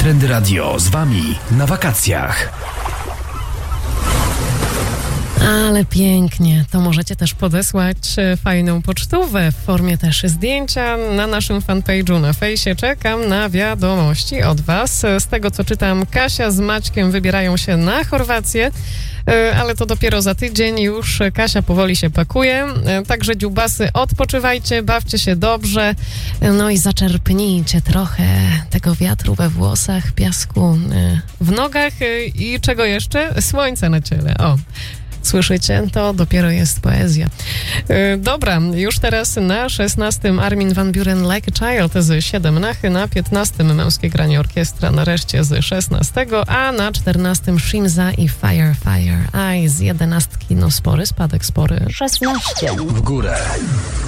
Trendy Radio z Wami na wakacjach. Ale pięknie. To możecie też podesłać fajną pocztówę w formie też zdjęcia na naszym fanpage'u na fejsie. Czekam na wiadomości od Was. Z tego, co czytam, Kasia z Maćkiem wybierają się na Chorwację, ale to dopiero za tydzień. Już Kasia powoli się pakuje. Także dziubasy, odpoczywajcie, bawcie się dobrze. No i zaczerpnijcie trochę tego wiatru we włosach, piasku w nogach i czego jeszcze? Słońca na ciele. O! Słyszycie? To dopiero jest poezja. Dobra, już teraz na 16 Armin van Buuren Like a Child z 17, na 15 Męskie Granie Orkiestra nareszcie z 16, a na 14 Shimza i Fire Fire. A i z 11 no spory spadek, spory 16 w górę.